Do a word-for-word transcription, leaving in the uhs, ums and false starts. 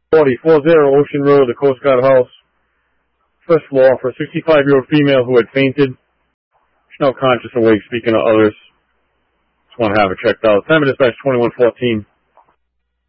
forty Ocean Road, the Coast Guard House, first floor, for a sixty-five-year-old female who had fainted. She's now conscious, awake, speaking to others. Just want to have her checked out. Time of dispatch twenty-one fourteen.